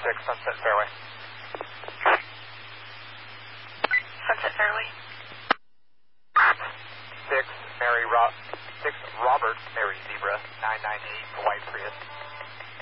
Sunset Fairway. Sunset Fairway. 6 Robert, Mary Zebra, 998 White Prius.